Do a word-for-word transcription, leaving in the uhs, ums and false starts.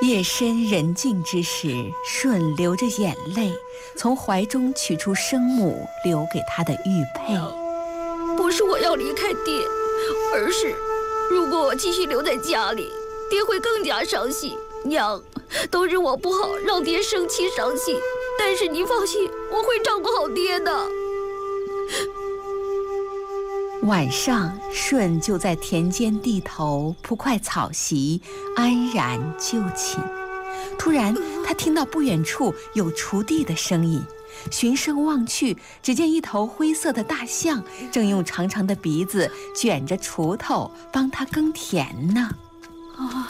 夜深人静之时，舜流着眼泪，从怀中取出生母留给他的玉佩。 不是我要离开爹，而是如果我继续留在家里，爹会更加伤心。娘，都是我不好，让爹生气伤心。但是你放心，我会照顾好爹的。 晚上，舜就在田间地头铺块草席，安然就寝。突然，他听到不远处有锄地的声音，循声望去，只见一头灰色的大象正用长长的鼻子卷着锄头帮他耕田呢。 啊！